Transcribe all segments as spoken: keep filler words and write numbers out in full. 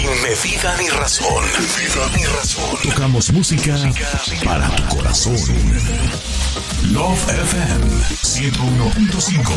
Sin medida ni razón. Medida ni razón. Tocamos música para tu corazón. Love F M ciento uno punto cinco.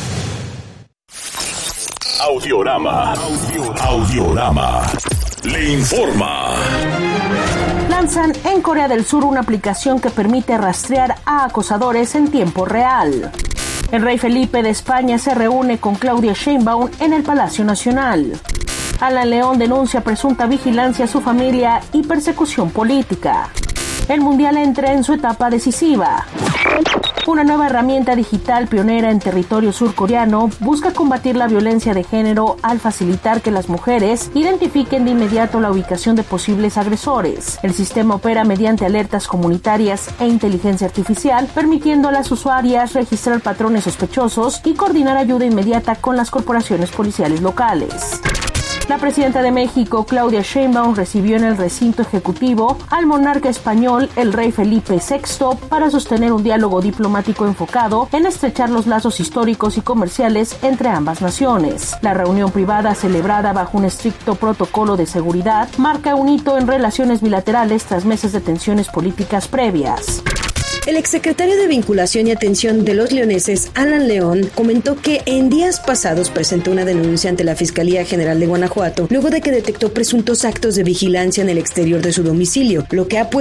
Audiorama. Audiorama. Le informa. Lanzan en Corea del Sur una aplicación que permite rastrear a acosadores en tiempo real. El rey Felipe de España se reúne con Claudia Sheinbaum en el Palacio Nacional. Alan León denuncia presunta vigilancia a su familia y persecución política. El Mundial entra en su etapa decisiva. Una nueva herramienta digital pionera en territorio surcoreano busca combatir la violencia de género al facilitar que las mujeres identifiquen de inmediato la ubicación de posibles agresores. El sistema opera mediante alertas comunitarias e inteligencia artificial, permitiendo a las usuarias registrar patrones sospechosos y coordinar ayuda inmediata con las corporaciones policiales locales. La presidenta de México, Claudia Sheinbaum, recibió en el recinto ejecutivo al monarca español, el rey Felipe sexto, para sostener un diálogo diplomático enfocado en estrechar los lazos históricos y comerciales entre ambas naciones. La reunión privada, celebrada bajo un estricto protocolo de seguridad, marca un hito en relaciones bilaterales tras meses de tensiones políticas previas. El exsecretario de Vinculación y Atención de los Leoneses, Alan León, comentó que en días pasados presentó una denuncia ante la Fiscalía General de Guanajuato luego de que detectó presuntos actos de vigilancia en el exterior de su domicilio, lo que ha puesto